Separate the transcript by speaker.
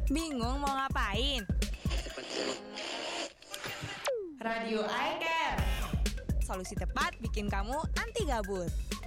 Speaker 1: Bingung mau ngapain? Radio iCare, solusi tepat bikin kamu anti gabut.